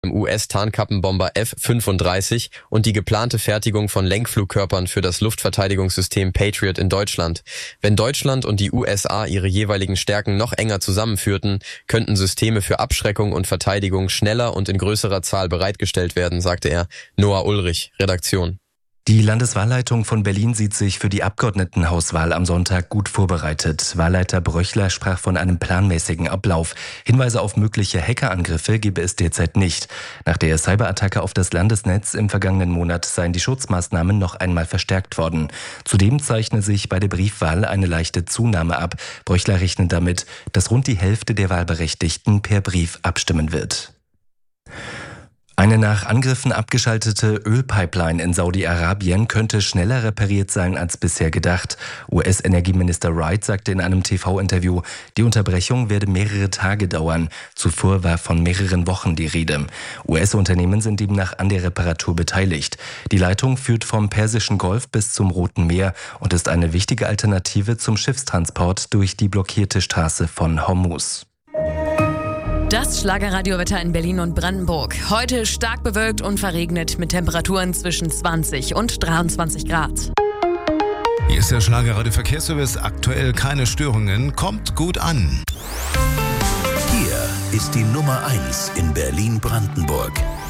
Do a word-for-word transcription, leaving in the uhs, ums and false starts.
im U S-Tarnkappenbomber F fünfunddreißig und die geplante Fertigung von Lenkflugkörpern für das Luftverteidigungssystem Patriot in Deutschland. Wenn Deutschland und die U S A ihre jeweiligen Stärken noch enger zusammenführten, könnten Systeme für Abschreckung und Verteidigung schneller und in größerer Zahl bereitgestellt werden, sagte er. Noah Ulrich, Redaktion. Die Landeswahlleitung von Berlin sieht sich für die Abgeordnetenhauswahl am Sonntag gut vorbereitet. Wahlleiter Bröchler sprach von einem planmäßigen Ablauf. Hinweise auf mögliche Hackerangriffe gebe es derzeit nicht. Nach der Cyberattacke auf das Landesnetz im vergangenen Monat seien die Schutzmaßnahmen noch einmal verstärkt worden. Zudem zeichne sich bei der Briefwahl eine leichte Zunahme ab. Bröchler rechnet damit, dass rund die Hälfte der Wahlberechtigten per Brief abstimmen wird. Eine nach Angriffen abgeschaltete Ölpipeline in Saudi-Arabien könnte schneller repariert sein als bisher gedacht. U S-Energieminister Wright sagte in einem T V-Interview, die Unterbrechung werde mehrere Tage dauern. Zuvor war von mehreren Wochen die Rede. U S-Unternehmen sind demnach an der Reparatur beteiligt. Die Leitung führt vom Persischen Golf bis zum Roten Meer und ist eine wichtige Alternative zum Schiffstransport durch die blockierte Straße von Hormuz. Das Schlagerradiowetter in Berlin und Brandenburg. Heute stark bewölkt und verregnet mit Temperaturen zwischen zwanzig und dreiundzwanzig Grad. Hier ist der Schlagerradio Verkehrsservice. Aktuell keine Störungen. Kommt gut an. Hier ist die Nummer eins in Berlin-Brandenburg.